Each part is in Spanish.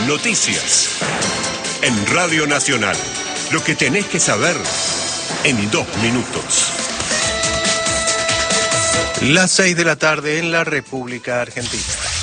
Noticias. En Radio Nacional. Lo que tenés que saber en 2 minutos. Las 6 de la tarde en la República Argentina.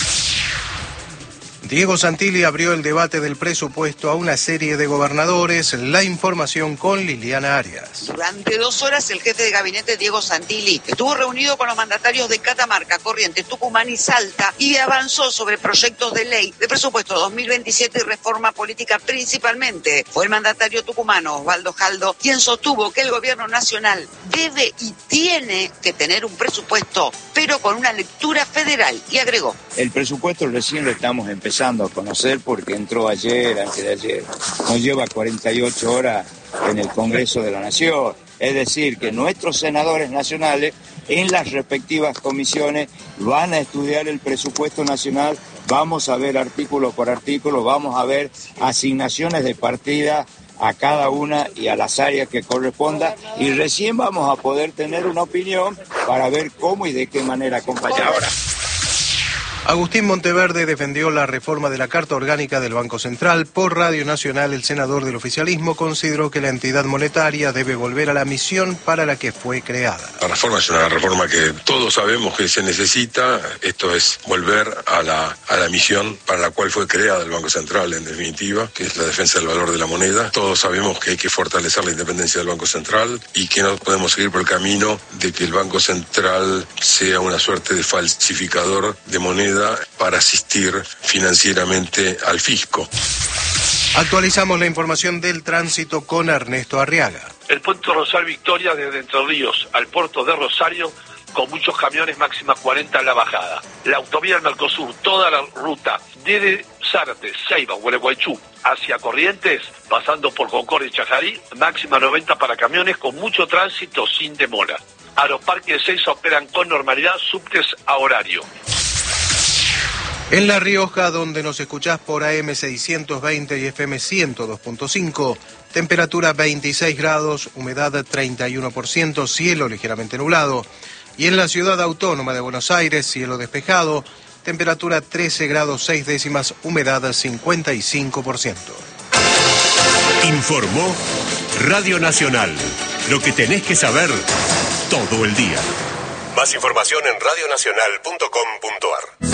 Diego Santilli abrió el debate del presupuesto a una serie de gobernadores. La información con Liliana Arias. Durante 2 horas el jefe de gabinete Diego Santilli estuvo reunido con los mandatarios de Catamarca, Corrientes, Tucumán y Salta y avanzó sobre proyectos de ley de presupuesto 2027 y reforma política principalmente. Fue el mandatario tucumano Osvaldo Jaldo quien sostuvo que el gobierno nacional debe y tiene que tener un presupuesto, pero con una lectura federal, y agregó: el presupuesto recién lo estamos empezando a conocer porque entró ayer, antes de ayer. Nos lleva 48 horas en el Congreso de la Nación. Es decir, que nuestros senadores nacionales en las respectivas comisiones van a estudiar el presupuesto nacional, vamos a ver artículo por artículo, vamos a ver asignaciones de partida a cada una y a las áreas que corresponda, y recién vamos a poder tener una opinión para ver cómo y de qué manera acompañar. Ahora, Agustín Monteverde defendió la reforma de la Carta Orgánica del Banco Central. Por Radio Nacional, el senador del oficialismo consideró que la entidad monetaria debe volver a la misión para la que fue creada. La reforma es una reforma que todos sabemos que se necesita. Esto es volver a la misión para la cual fue creada el Banco Central, en definitiva, que es la defensa del valor de la moneda. Todos sabemos que hay que fortalecer la independencia del Banco Central y que no podemos seguir por el camino de que el Banco Central sea una suerte de falsificador de moneda para asistir financieramente al fisco. Actualizamos la información del tránsito con Ernesto Arriaga. El puente Rosal Victoria desde Entre Ríos al puerto de Rosario, con muchos camiones, máxima 40 en la bajada. La autovía del Mercosur, toda la ruta desde Zárate, Ceiba, Gualeguaychú hacia Corrientes, pasando por Concordia y Chajarí, máxima 90 para camiones, con mucho tránsito sin demora. Aeroparque de Seiza operan con normalidad, subtes a horario. En La Rioja, donde nos escuchás por AM 620 y FM 102.5, temperatura 26 grados, humedad 31%, cielo ligeramente nublado. Y en la ciudad autónoma de Buenos Aires, cielo despejado, temperatura 13 grados 6 décimas, humedad 55%. Informó Radio Nacional. Lo que tenés que saber todo el día. Más información en radionacional.com.ar.